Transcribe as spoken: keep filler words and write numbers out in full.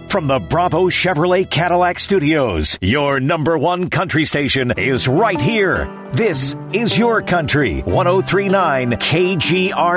From the Bravo Chevrolet Cadillac Studios, your number one country station is right here. This is your country, one oh three point nine K G R